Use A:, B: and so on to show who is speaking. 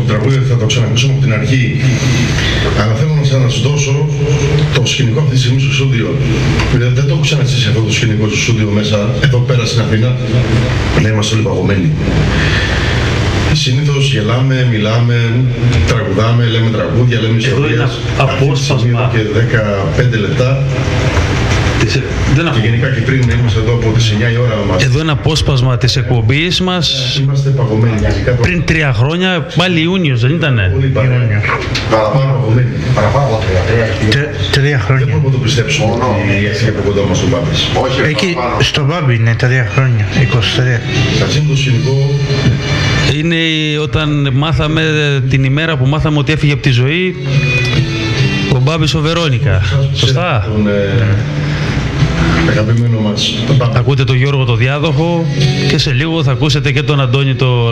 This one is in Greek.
A: το τραγούδι, θα το ξανακούσουμε από την αρχή. Αλλά θέλω να σας δώσω το σκηνικό αυτή τη στιγμή στο στούντιο. Δεν το έχω ξαναζήσει αυτό το σκηνικό στο στούντιο μέσα, εδώ πέρα στην Αθήνα. Να είμαστε όλοι παγωμένοι. Συνήθως γελάμε, μιλάμε, τραγουδάμε, λέμε τραγούδια, λέμε ιστορίες.
B: Απόσπασμα.
A: Και 15 λεπτά. Και γενικά και πριν είμαστε εδώ από τις 9 η ώρα μας.
B: Εδώ είναι απόσπασμα της εκπομπής μας.
A: Είμαστε παγωμένοι.
B: Πριν 3 χρόνια, πάλι Ιούνιος, δεν ήτανε?
A: Πολύ παραπάνω παγωμένοι.
C: Παραπάνω από
D: 3 χρόνια.
A: Δεν μπορούμε να το πιστέψουμε ότι έφυγε από κοντά μας ο Μπάμπης.
D: Εκεί στο Μπάμπη είναι 3 χρόνια, 23.
A: Θα είναι το σκηνικό.
B: Είναι όταν μάθαμε, την ημέρα που μάθαμε ότι έφυγε από τη ζωή ο Μπάμπης ο Βερόνικα. Σωστά.
A: Τον αγαπημένο μας.
B: Ακούτε τον Γιώργο το Διάδοχο και σε λίγο θα ακούσετε και τον Αντώνη το